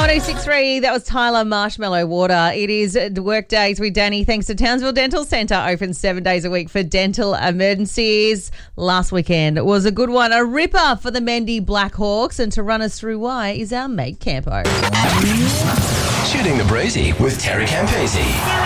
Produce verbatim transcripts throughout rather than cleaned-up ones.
one oh six point three, that was Tyler Marshmallow Water. It is Work Days with Danny, thanks to Townsville Dental Centre, open seven days a week for dental emergencies. Last weekend was a good one, a ripper for the Mendy Blackhawks, and to run us through why is our mate Campo. Shooting the Breezy with Terry Campese.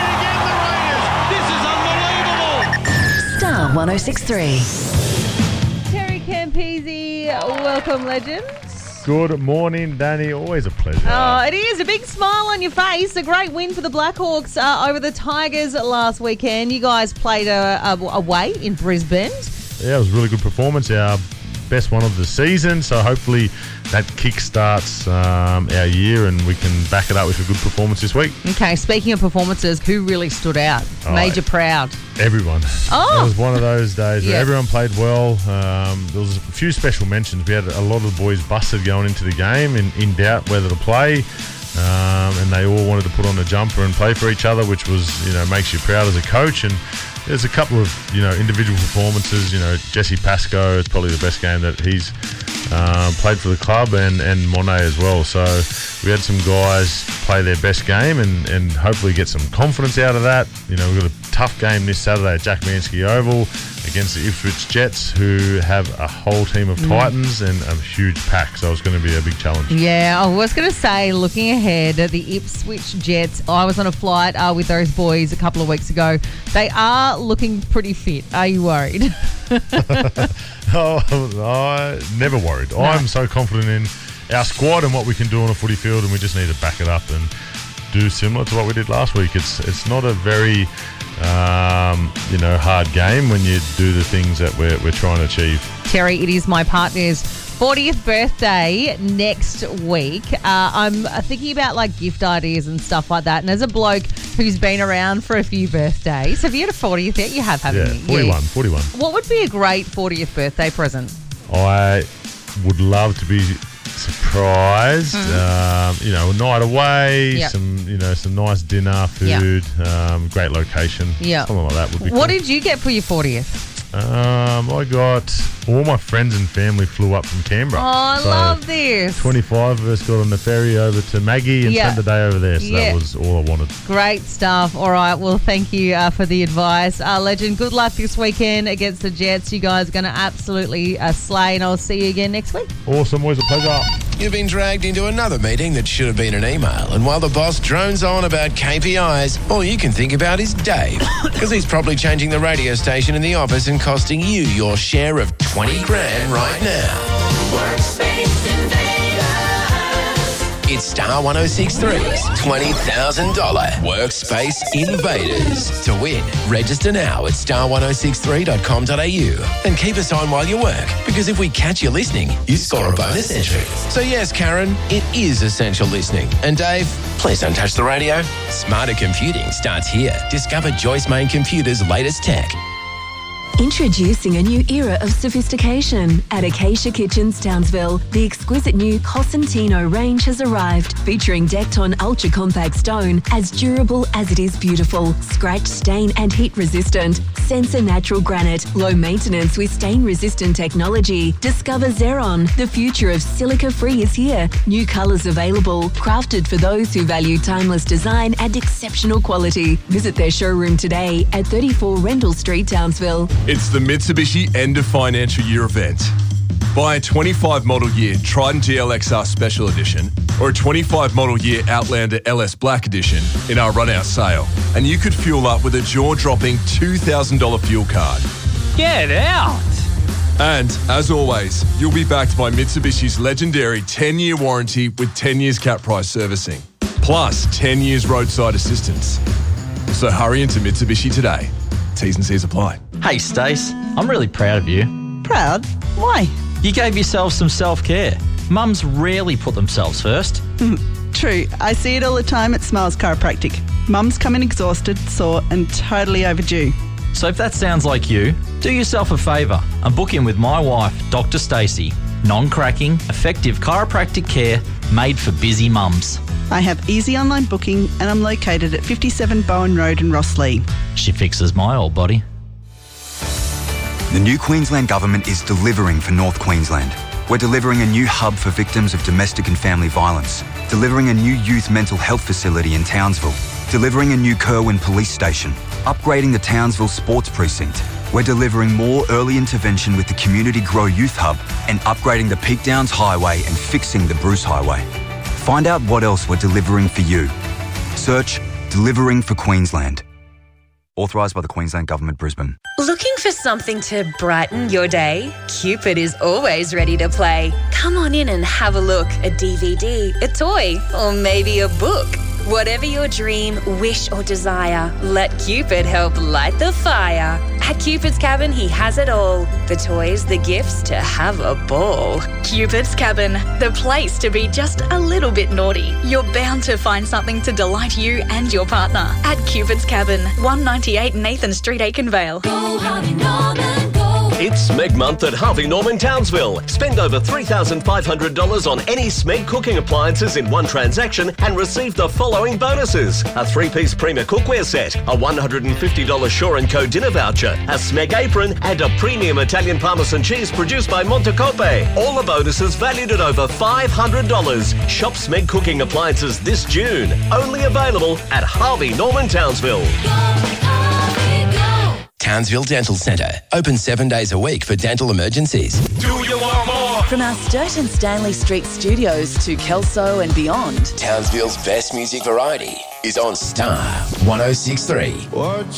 This is unbelievable. Star one oh six point three. Terry Campese, welcome, legend. Good morning, Danny. Always a pleasure. Oh, it is. A big smile on your face. A great win for the Blackhawks uh, over the Tigers last weekend. You guys played a, a, away in Brisbane. Yeah, it was a really good performance. Our best one of the season. So hopefully that kick-starts um, our year and we can back it up with a good performance this week. Okay, speaking of performances, who really stood out? Oh, Made you proud? Everyone. Oh. It was one of those days where Yeah. everyone played well. Um, there was a few special mentions. We had a lot of the boys busted going into the game in, in doubt whether to play. Um, and they all wanted to put on a jumper and play for each other, which was, you know, makes you proud as a coach. And there's a couple of, you know, individual performances. You know, Jesse Pascoe is probably the best game that he's um, played for the club, and, and Monet as well. So we had some guys play their best game and, and hopefully get some confidence out of that. You know, we've got a tough game this Saturday at Jack Manski Oval against the Ipswich Jets, who have a whole team of Titans and a huge pack. So it's going to be a big challenge. Yeah, I was going to say, looking ahead, the Ipswich Jets, I was on a flight uh, with those boys a couple of weeks ago. They are looking pretty fit. Are you worried? oh, I never worried. No. I'm so confident in our squad and what we can do on a footy field, and we just need to back it up and do similar to what we did last week. It's it's not a very um, you know hard game when you do the things that we're we're trying to achieve. Terry, it is my partner's fortieth birthday next week. Uh, I'm thinking about like gift ideas and stuff like that. And as a bloke who's been around for a few birthdays, have you had a fortieth yet? You have, haven't Yeah, you? forty-one, forty-one. What would be a great fortieth birthday present? I would love to be surprised. Um, you know, a night away, Yep. some you know some nice dinner, food, um, great location, Yeah. something like that would be. What cool. did you get for your fortieth? Um, I got all my friends and family flew up from Canberra. Oh, I So love this. twenty-five of us got on the ferry over to Maggie and Yeah. spent the day over there. So Yeah. that was all I wanted. Great stuff. All right. Well, thank you uh, for the advice. Uh, Legend, good luck this weekend against the Jets. You guys are going to absolutely uh, slay, and I'll see you again next week. Awesome, always a pleasure. You've been dragged into another meeting that should have been an email, and while the boss drones on about K P Is, all you can think about is Dave, because he's probably changing the radio station in the office and costing you your share of twenty grand right now. Workspace Invaders. It's Star one oh six point three's twenty thousand dollars Workspace Invaders. To win, register now at star ten sixty-three dot com dot a u and keep us on while you work, because if we catch you listening, you score a bonus entry. So yes, Karen, it is essential listening. And Dave, please don't touch the radio. Smarter computing starts here. Discover Joyce Main Computer's latest tech. Introducing a new era of sophistication. At Acacia Kitchens Townsville, the exquisite new Cosentino range has arrived, featuring decked on ultra-compact stone, as durable as it is beautiful, scratch, stain and heat resistant. Sensor natural granite, low maintenance with stain-resistant technology. Discover Xeron, the future of silica-free is here. New colours available, crafted for those who value timeless design and exceptional quality. Visit their showroom today at thirty-four Rendell Street, Townsville. It's the Mitsubishi End of Financial Year event. Buy a twenty-five model year Triton G L X R Special Edition or a twenty-five model year Outlander L S Black Edition in our run-out sale, and you could fuel up with a jaw-dropping two thousand dollars fuel card. Get out! And, as always, you'll be backed by Mitsubishi's legendary ten-year warranty with ten years cap price servicing, plus ten years roadside assistance. So hurry into Mitsubishi today. T's and C's apply. Hey Stace, I'm really proud of you. Proud? Why? You gave yourself some self-care. Mums rarely put themselves first. True. I see it all the time at Smiles Chiropractic. Mums come in exhausted, sore and totally overdue. So if that sounds like you, do yourself a favour and book in with my wife, Doctor Stacey. Non-cracking, effective chiropractic care made for busy mums. I have easy online booking and I'm located at fifty-seven Bowen Road in Rosslea. She fixes my old body. The new Queensland Government is delivering for North Queensland. We're delivering a new hub for victims of domestic and family violence, delivering a new youth mental health facility in Townsville, delivering a new Kerwin police station, upgrading the Townsville Sports Precinct. We're delivering more early intervention with the Community Grow Youth Hub and upgrading the Peak Downs Highway and fixing the Bruce Highway. Find out what else we're delivering for you. Search Delivering for Queensland. Authorised by the Queensland Government, Brisbane. Looking for something to brighten your day? Cupid is always ready to play. Come on in and have a look. A D V D, a toy, or maybe a book. Whatever your dream, wish or desire, let Cupid help light the fire. At Cupid's Cabin, he has it all. The toys, the gifts, to have a ball. Cupid's Cabin, the place to be just a little bit naughty. You're bound to find something to delight you and your partner. At Cupid's Cabin, one ninety-eight Nathan Street, Aikenvale. Go Harvey Norman, go. It's Smeg Month at Harvey Norman Townsville. Spend over three thousand five hundred dollars on any Smeg cooking appliances in one transaction and receive the following bonuses. A three-piece Prima cookware set, a one hundred fifty dollars Shaw and Co dinner voucher, a Smeg apron and a premium Italian Parmesan cheese produced by Montecope. All the bonuses valued at over five hundred dollars. Shop Smeg cooking appliances this June. Only available at Harvey Norman Townsville. Townsville Dental Centre. Open seven days a week for dental emergencies. Do you want more? From our Sturt and Stanley Street studios to Kelso and beyond. Townsville's best music variety is on Star one oh six point three.